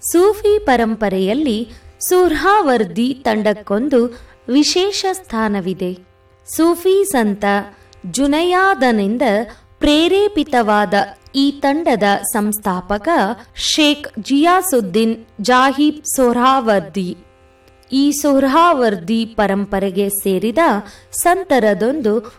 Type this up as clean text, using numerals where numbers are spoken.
ಸೂಫಿ ಪರಂಪರೆಯಲ್ಲಿ ಸುರ್ಹಾವರ್ದಿ ತಂಡಕ್ಕೊಂದು ವಿಶೇಷ ಸ್ಥಾನವಿದೆ. ಸೂಫಿ ಸಂತ ಜುನಯಾದನಿಂದ ಪ್ರೇರೇಪಿತವಾದ ಈ ತಂಡದ ಸಂಸ್ಥಾಪಕ ಶೇಖ್ ಜಿಯಾಸುದ್ದೀನ್ ಜಾಹಿಬ್ ಸೊಹ್ರಾವರ್ದಿ. ಈ ಸೊಹ್ರಾವರ್ದಿ ಪರಂಪರೆಗೆ ಸೇರಿದ ಸಂತರದೊಂದು